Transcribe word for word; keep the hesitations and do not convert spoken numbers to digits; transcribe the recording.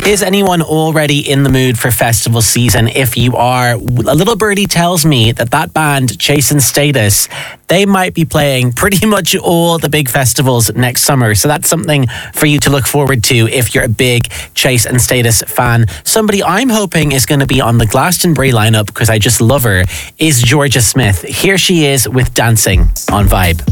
Is anyone already in the mood for festival season? If you are, a little birdie tells me that that band, Chase and Status, they might be playing pretty much all the big festivals next summer. So that's something for you to look forward to if you're a big Chase and Status fan. Somebody I'm hoping is going to be on the Glastonbury lineup, because I just love her, is Georgia Smith. Here she is with Dancing on Vibe.